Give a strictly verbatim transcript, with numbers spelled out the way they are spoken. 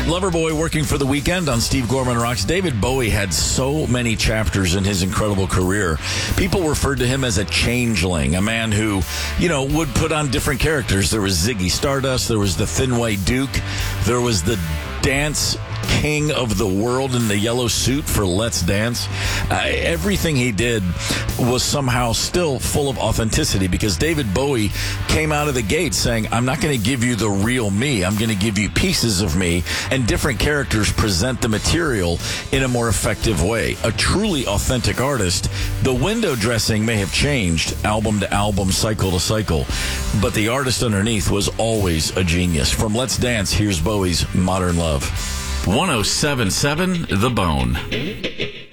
Loverboy working for The Weeknd on Steve Gorman Rocks. David Bowie had so many chapters in his incredible career. People referred to him as a changeling, a man who, you know, would put on different characters. There was Ziggy Stardust, there was the Thin White Duke, there was the dance king of the world in the yellow suit for Let's Dance. Uh, everything he did was somehow still full of authenticity, because David Bowie came out of the gate saying, I'm not going to give you the real me. I'm going to give you pieces of me, and different characters present the material in a more effective way. A truly authentic artist. The window dressing may have changed album to album, cycle to cycle, but the artist underneath was always a genius. From Let's Dance, here's Bowie's Modern Love. one oh seven point seven The Bone.